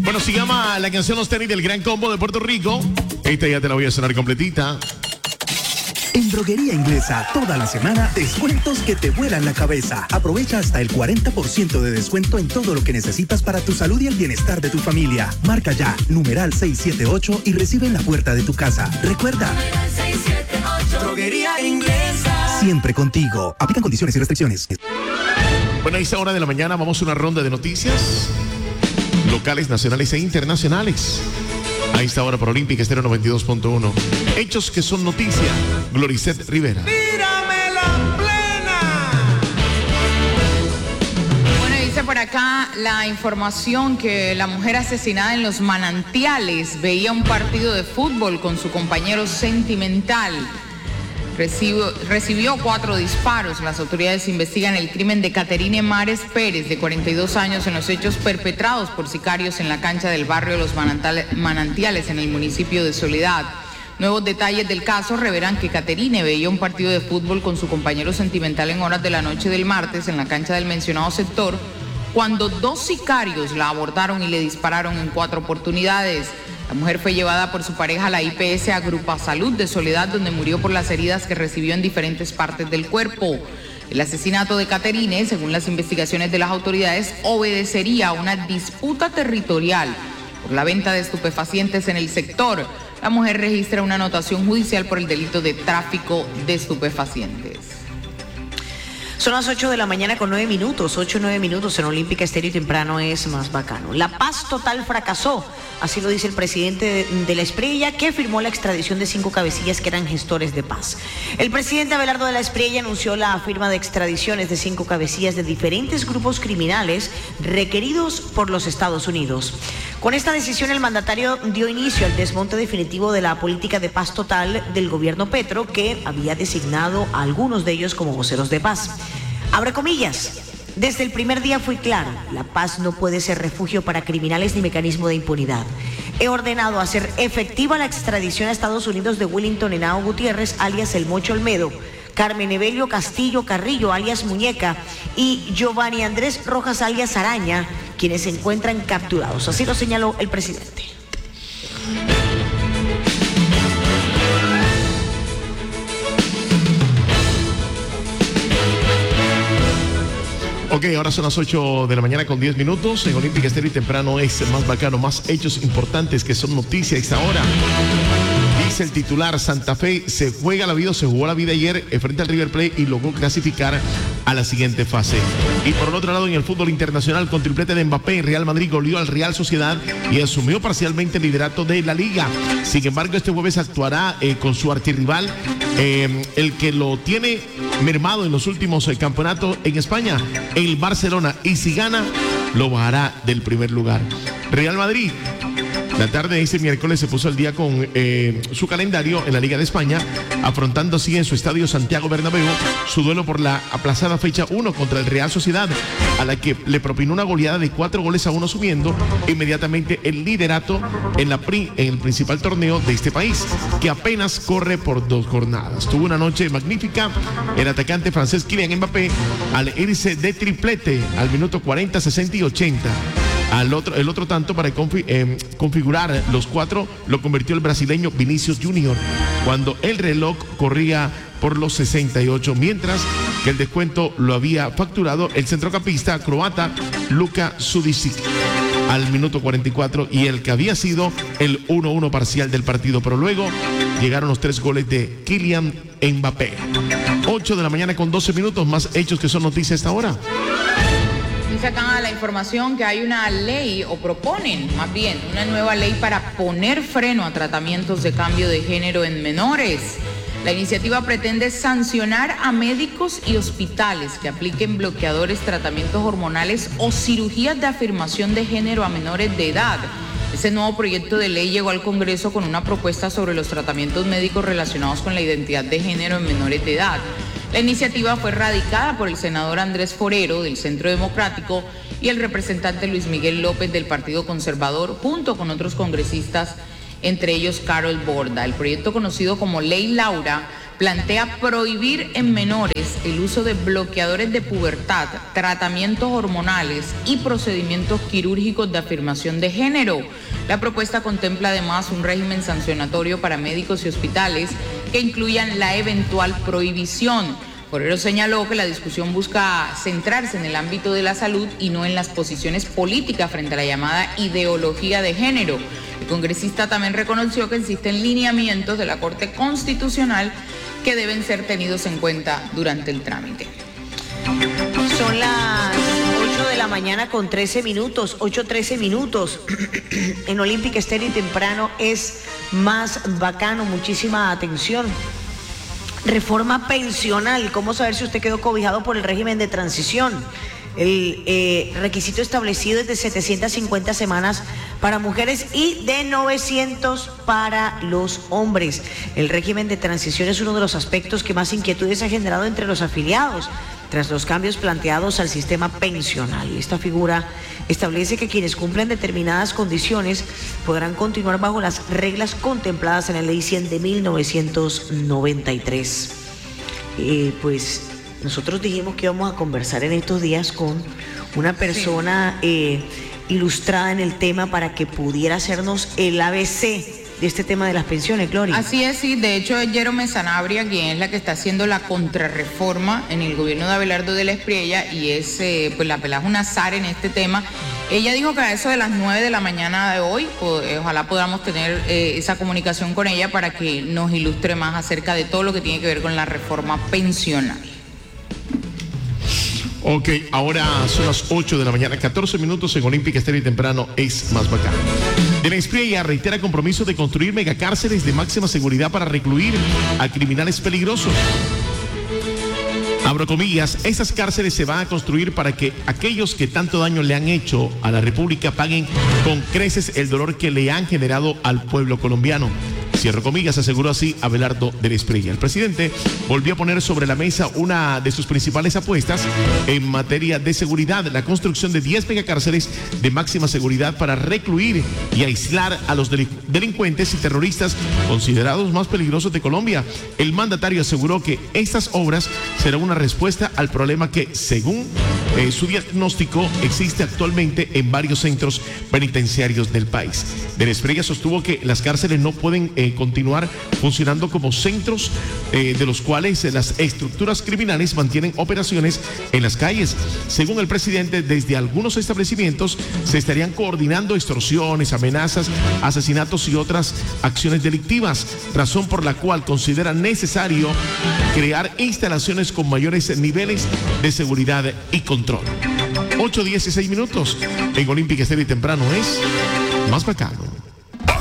Bueno, se llama la canción Los Tenis del Gran Combo de Puerto Rico. Esta ya te la voy a sonar completita. En Droguería Inglesa, toda la semana, descuentos que te vuelan la cabeza. Aprovecha hasta el 40% de descuento en todo lo que necesitas para tu salud y el bienestar de tu familia. Marca ya, numeral 678 y recibe en la puerta de tu casa. Recuerda, 678. Droguería Inglesa. Siempre contigo. Aplican condiciones y restricciones. Bueno, a esta hora de la mañana vamos a una ronda de noticias locales, nacionales e internacionales. A esta hora por Olímpica Estéreo 92.1. Hechos que son noticia. Gloricet Rivera. ¡Tírame la plena! Bueno, dice por acá la información que la mujer asesinada en Los Manantiales veía un partido de fútbol con su compañero sentimental. Recibió 4 disparos. Las autoridades investigan el crimen de Caterine Mares Pérez, de 42 años, en los hechos perpetrados por sicarios en la cancha del barrio Los Manantiales, en el municipio de Soledad. Nuevos detalles del caso revelan que Caterine veía un partido de fútbol con su compañero sentimental en horas de la noche del martes en la cancha del mencionado sector, cuando 2 sicarios la abordaron y le dispararon en 4 oportunidades. La mujer fue llevada por su pareja a la IPS Agrupasalud de Soledad, donde murió por las heridas que recibió en diferentes partes del cuerpo. El asesinato de Caterine, según las investigaciones de las autoridades, obedecería a una disputa territorial por la venta de estupefacientes en el sector. La mujer registra una anotación judicial por el delito de tráfico de estupefacientes. Son las 8 de la mañana con 9 minutos, 8 o 9 minutos en Olímpica Estéreo y temprano es más bacano. La paz total fracasó, así lo dice el presidente de la Espriella, que firmó la extradición de 5 cabecillas que eran gestores de paz. El presidente Abelardo de la Espriella anunció la firma de extradiciones de 5 cabecillas de diferentes grupos criminales requeridos por los Estados Unidos. Con esta decisión, el mandatario dio inicio al desmonte definitivo de la política de paz total del gobierno Petro, que había designado a algunos de ellos como voceros de paz. Abre comillas. Desde el primer día fui claro, la paz no puede ser refugio para criminales ni mecanismo de impunidad. He ordenado hacer efectiva la extradición a Estados Unidos de Willington Henao Gutiérrez, alias El Mocho Olmedo, Carmen Evelio Castillo Carrillo, alias Muñeca, y Giovanni Andrés Rojas, alias Araña, quienes se encuentran capturados. Así lo señaló el presidente. Ok, ahora son las 8 de la mañana con 10 minutos. En Olímpica Estéreo y temprano es más bacano, más hechos importantes que son noticia a esta hora. Dice el titular, Santa Fe se jugó la vida ayer frente al River Plate y logró clasificar a la siguiente fase. Y por el otro lado, en el fútbol internacional, con triplete de Mbappé, Real Madrid goleó al Real Sociedad y asumió parcialmente el liderato de la Liga. Sin embargo, este jueves actuará con su archirrival, el que lo tiene mermado en los últimos campeonatos en España, el Barcelona, y si gana, lo bajará del primer lugar. Real Madrid, la tarde de este miércoles se puso al día con su calendario en la Liga de España, afrontando así en su estadio Santiago Bernabéu su duelo por la aplazada fecha 1 contra el Real Sociedad, a la que le propinó una goleada de 4-1, subiendo inmediatamente el liderato en el principal torneo de este país, que apenas corre por 2 jornadas. Tuvo una noche magnífica el atacante francés Kylian Mbappé al irse de triplete al minuto 40, 60 y 80. El otro tanto para configurar los 4 lo convirtió el brasileño Vinicius Junior cuando el reloj corría por los 68, mientras que el descuento lo había facturado el centrocampista croata Luka Sudicic al minuto 44, y el que había sido el 1-1 parcial del partido, pero luego llegaron los 3 goles de Kylian Mbappé. 8 de la mañana con 12 minutos, más hechos que son noticias a esta hora. Dice acá la información que hay una ley, o proponen más bien, una nueva ley para poner freno a tratamientos de cambio de género en menores. La iniciativa pretende sancionar a médicos y hospitales que apliquen bloqueadores, tratamientos hormonales o cirugías de afirmación de género a menores de edad. Este nuevo proyecto de ley llegó al Congreso con una propuesta sobre los tratamientos médicos relacionados con la identidad de género en menores de edad. La iniciativa fue radicada por el senador Andrés Forero del Centro Democrático y el representante Luis Miguel López del Partido Conservador, junto con otros congresistas, entre ellos Carol Borda. El proyecto, conocido como Ley Laura, plantea prohibir en menores el uso de bloqueadores de pubertad, tratamientos hormonales y procedimientos quirúrgicos de afirmación de género. La propuesta contempla además un régimen sancionatorio para médicos y hospitales que incluyan la eventual prohibición. Por ello señaló que la discusión busca centrarse en el ámbito de la salud y no en las posiciones políticas frente a la llamada ideología de género. El congresista también reconoció que existen lineamientos de la Corte Constitucional que deben ser tenidos en cuenta durante el trámite. Son las 8 de la mañana con 13 minutos, 8:13 minutos. En Olímpica Estéreo y temprano es más bacano, muchísima atención. Reforma pensional, ¿cómo saber si usted quedó cobijado por el régimen de transición? El requisito establecido es de 750 semanas para mujeres y de 900 para los hombres. El régimen de transición es uno de los aspectos que más inquietudes ha generado entre los afiliados tras los cambios planteados al sistema pensional. Esta figura establece que quienes cumplen determinadas condiciones podrán continuar bajo las reglas contempladas en la Ley 100 de 1993. Pues nosotros dijimos que íbamos a conversar en estos días con una persona ilustrada en el tema para que pudiera hacernos el ABC de este tema de las pensiones, Gloria. Así es, sí. De hecho, es Jerome Sanabria quien es la que está haciendo la contrarreforma en el gobierno de Abelardo de la Espriella y es, pues la pelada es un azar en este tema. Ella dijo que a eso de las 9 de la mañana de hoy, pues, ojalá podamos tener esa comunicación con ella para que nos ilustre más acerca de todo lo que tiene que ver con la reforma pensional. Ok, ahora son las 8 de la mañana, 14 minutos en Olímpica Estéreo y temprano es más bacano. De la Espriella reitera compromiso de construir megacárceles de máxima seguridad para recluir a criminales peligrosos. Abro comillas, esas cárceles se van a construir para que aquellos que tanto daño le han hecho a la República paguen con creces el dolor que le han generado al pueblo colombiano. Cierro comillas, aseguró así Abelardo de la Espriella. El presidente volvió a poner sobre la mesa una de sus principales apuestas en materia de seguridad, la construcción de 10 megacárceles de máxima seguridad para recluir y aislar a los delincuentes y terroristas considerados más peligrosos de Colombia. El mandatario aseguró que estas obras serán una respuesta al problema que, según su diagnóstico, existe actualmente en varios centros penitenciarios del país. De la Espriella sostuvo que las cárceles no pueden continuar funcionando como centros de los cuales las estructuras criminales mantienen operaciones en las calles. Según el presidente, desde algunos establecimientos se estarían coordinando extorsiones, amenazas, asesinatos y otras acciones delictivas, razón por la cual considera necesario crear instalaciones con mayores niveles de seguridad y control. 8:16 minutos en Olímpica Estéreo y temprano es más bacano.